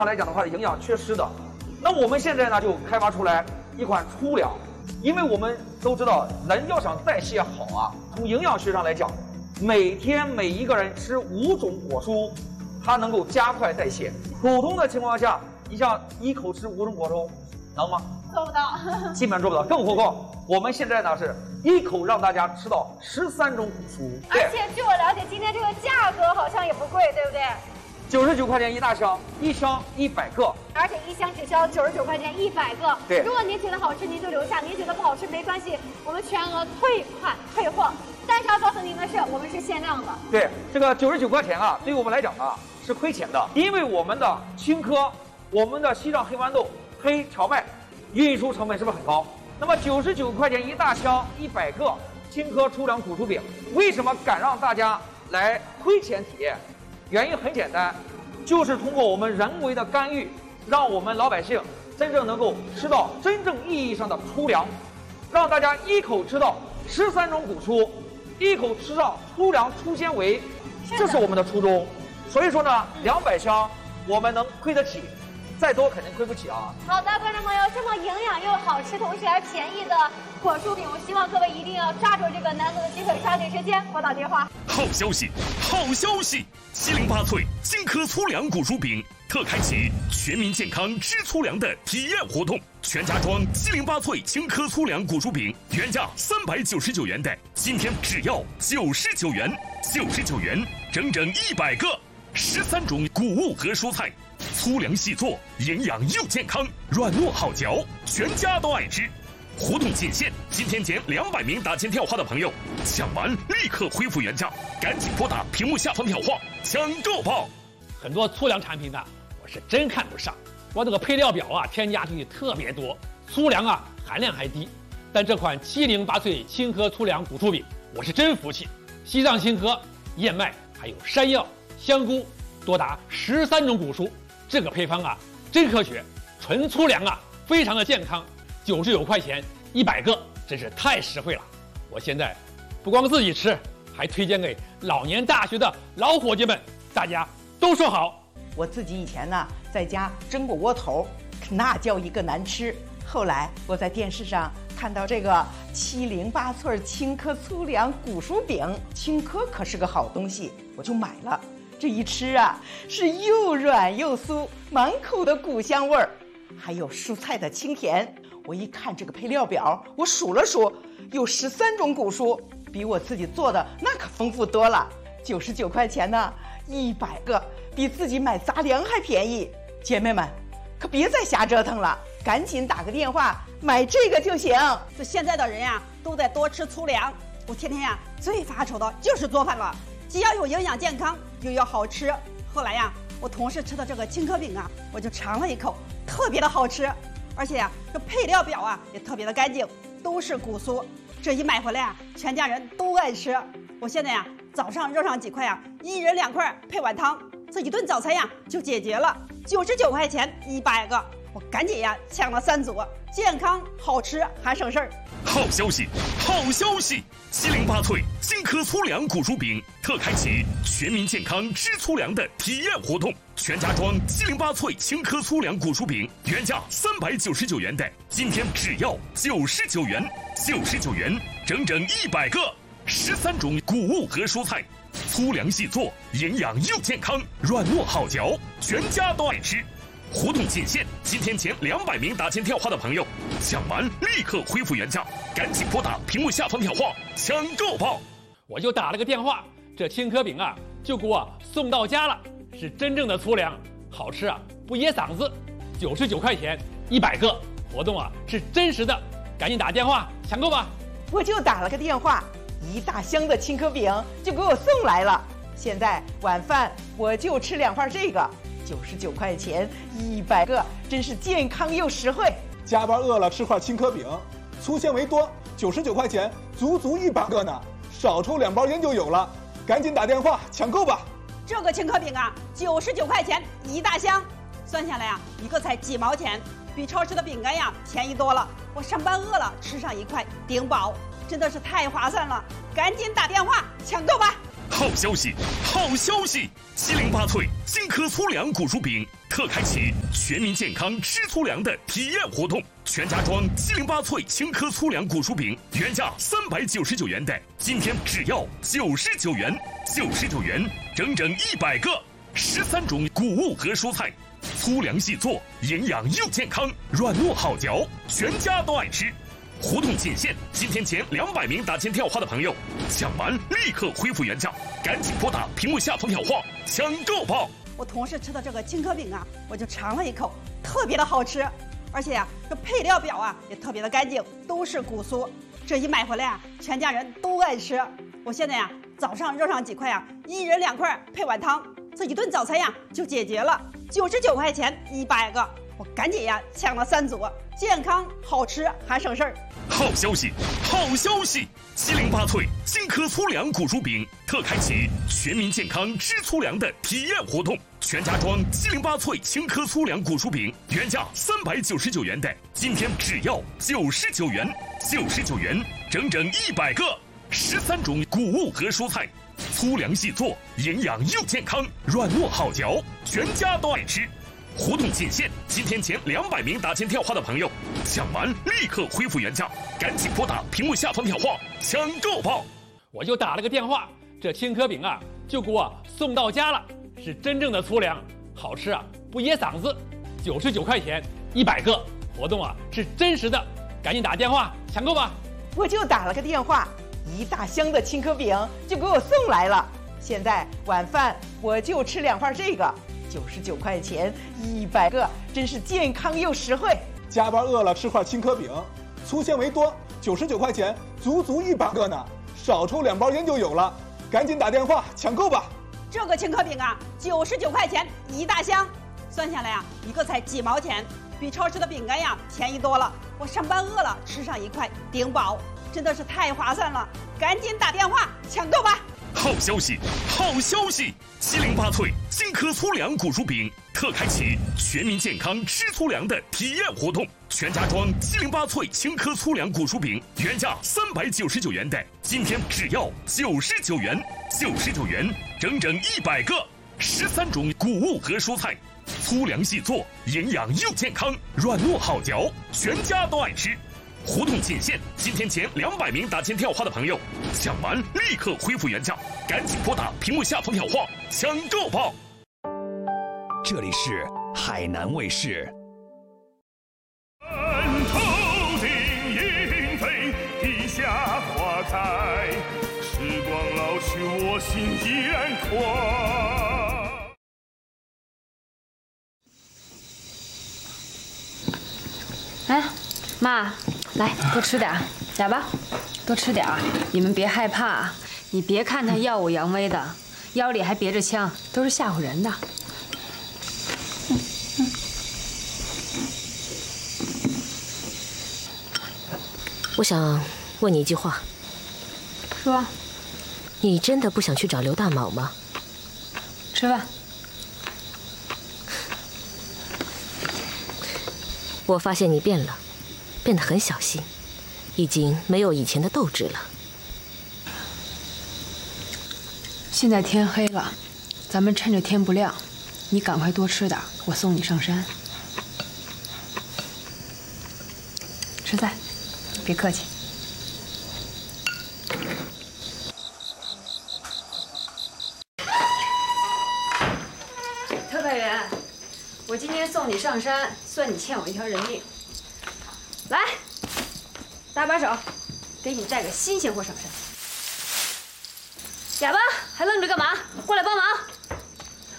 来讲的话，营养缺失的。那我们现在呢就开发出来一款粗粮，因为我们都知道人要想代谢好啊，从营养学上来讲，每天每一个人吃5种果蔬，它能够加快代谢。普通的情况下，你像一口吃5种果蔬，能吗？ 做不到， 基本上做不到。更何况我们现在呢是一口让大家吃到13种果蔬， 而且据我了解，今天这个价格好像也不贵，对不对 ？99块钱一大箱，一箱100个， 而且一箱只需要99块钱100个。 对， 如果您觉得好吃，您就留下；您觉得不好吃，没关系，我们全额退款退货。但是要告诉您的是，我们是限量的。 对，这个99块钱啊，对于我们来讲啊是亏钱的，因为我们的青稞、我们的西藏黑豌豆、黑荞麦，运输成本是不是很高？那么99块钱一大箱100个青稞粗粮谷薯饼，为什么敢让大家来亏钱体验？原因很简单，就是通过我们人为的干预，让我们老百姓真正能够吃到真正意义上的粗粮，让大家一口吃到13种谷蔬，一口吃到粗粮粗纤维，这是我们的初衷。所以说呢，200箱我们能亏得起，再多肯定亏不起啊。 好的，观众朋友，这么营养又好吃，同时还便宜的果蔬饼，我希望各位一定要抓住这个难得的机会，抓紧时间拨打电话。 好消息，好消息！708脆青稞粗粮谷薯饼特开启全民健康吃粗粮的体验活动，全家装708脆青稞粗粮谷薯饼，原价399元的，今天只要99元，99元，整整100个，13种谷物和蔬菜，粗粮细做，营养又健康，软糯好嚼，全家都爱吃。活动仅限今天前200名打进电话的朋友，抢完立刻恢复原价，赶紧拨打屏幕下方电话抢购吧！ 很多粗粮产品呢，我是真看不上，光这个配料表啊，添加东西特别多，粗粮啊含量还低。但这款708脆青稞粗粮谷薯饼，我是真服气，西藏青稞、燕麦还有山药、香菇，多达13种谷蔬，这个配方啊真科学，纯粗粮啊，非常的健康。99块钱100个，真是太实惠了。我现在不光自己吃，还推荐给老年大学的老伙计们，大家都说好。 我自己以前呢在家蒸过窝头，那叫一个难吃。后来我在电视上看到这个708脆青稞粗粮谷薯饼，青稞可是个好东西，我就买了。这一吃啊，是又软又酥，满口的谷香味儿，还有蔬菜的清甜。我一看这个配料表，我数了数，有13种谷蔬，比我自己做的那可丰富多了。99块钱呢，100个，比自己买杂粮还便宜。姐妹们，可别再瞎折腾了，赶紧打个电话买这个就行。 这现在的人呀，都在多吃粗粮。我天天呀最发愁的就是做饭了，既要有营养健康，又要好吃。后来呀，我同事吃的这个青稞饼啊，我就尝了一口，特别的好吃。而且呀，这配料表啊也特别的干净，都是谷蔬。这一买回来啊，全家人都爱吃。我现在呀，早上热上几块呀，1人2块配碗汤，这一顿早餐呀就解决了。99块钱100个，我赶紧呀抢了3组，健康好吃还省事儿。 好消息，好消息！708脆青稞粗粮谷薯饼特开启全民健康吃粗粮的体验活动，全家装708脆青稞粗粮谷薯饼，原价399元的，今天只要99元，99元，整整100个，13种谷物和蔬菜，粗粮细做，营养又健康，软糯好嚼，全家都爱吃。活动仅限今天前200名打进电话的朋友，抢完立刻恢复原价，赶紧拨打屏幕下方电话抢购吧！ 我就打了个电话，这青稞饼啊就给我送到家了，是真正的粗粮，好吃啊不噎嗓子。99块钱100个，活动啊是真实的，赶紧打电话抢购吧！ 我就打了个电话，一大箱的青稞饼就给我送来了。现在晚饭我就吃2份这个。99块钱100个，真是健康又实惠。 加班饿了吃块青稞饼，粗纤维多，99块钱足100个呢，少抽2包烟就有了。赶紧打电话抢购吧！ 这个青稞饼啊，99块钱一大箱，算下来啊，一个才几毛钱，比超市的饼干呀便宜多了。我上班饿了吃上1块顶饱，真的是太划算了！赶紧打电话抢购吧！ 好消息，好消息！708脆青稞粗粮谷薯饼特开启全民健康吃粗粮的体验活动，全家装708脆青稞粗粮谷薯饼，原价399元的，今天只要99元，99元，整整100个，13种谷物和蔬菜，粗粮细做，营养又健康，软糯好嚼，全家都爱吃。活动仅限今天前200名打进电话的朋友，抢完立刻恢复原价，赶紧拨打屏幕下方电话抢购吧！ 我同事吃的这个青稞饼啊，我就尝了一口，特别的好吃，而且呀，这配料表啊也特别的干净，都是谷酥。这一买回来啊，全家人都爱吃。我现在呀，早上热上几块啊，1人2块配碗汤，这一顿早餐呀就解决了，99块钱100个。我赶紧呀抢了3组，健康好吃还省事儿。 好消息，好消息！708脆青稞粗粮谷薯饼特开启全民健康吃粗粮的体验活动，全家装708脆青稞粗粮谷薯饼，原价399元的，今天只要99元，99元，整整100个，13种谷物和蔬菜，粗粮细做，营养又健康，软糯好嚼，全家都爱吃。活动仅限今天前200名打进电话的朋友，抢完立刻恢复原价，赶紧拨打屏幕下方电话抢购吧！ 我就打了个电话，这青稞饼啊就给我送到家了，是真正的粗粮，好吃啊，不噎嗓子，99块钱100个，活动啊是真实的，赶紧打电话抢购吧！ 我就打了个电话，一大箱的青稞饼就给我送来了。现在晚饭我就吃2份这个。99块钱100个，真是健康又实惠。 加班饿了吃块青稞饼，粗纤维多，99块钱足100个呢，少抽2包烟就有了，赶紧打电话抢购吧！ 这个青稞饼啊，99块钱一大箱，算下来呀，一个才几毛钱，比超市的饼干呀便宜多了。我上班饿了吃上1块顶饱，真的是太划算了，赶紧打电话抢购吧！ 好消息，好消息！708脆青稞粗粮谷薯饼特开启全民健康吃粗粮的体验活动，全家装708脆青稞粗粮谷薯饼，原价399元的，今天只要99元，99元，整整100个，13种谷物和蔬菜，粗粮细做，营养又健康，软糯好嚼，全家都爱吃。活动仅限今天前200名打进电话的朋友，抢完立刻恢复原价，赶紧拨打屏幕下方电话抢购吧！ 这里是海南卫视。 头顶莺飞，地下花开，时光老去，我心依然快。 哎，妈，来多吃点，来吧，多吃点。你们别害怕，你别看他耀武扬威的，腰里还别着枪，都是吓唬人的。 我想问你一句话。 说。 你真的不想去找刘大毛吗？ 吃饭。 我发现你变了，变得很小心，已经没有以前的斗志了。 现在天黑了，咱们趁着天不亮，你赶快多吃点，我送你上山。吃菜，别客气。特派员，我今天送你上山，算你欠我一条人命。来，搭把手，给你带个新鲜货上山。哑巴，还愣着干嘛？过来帮忙！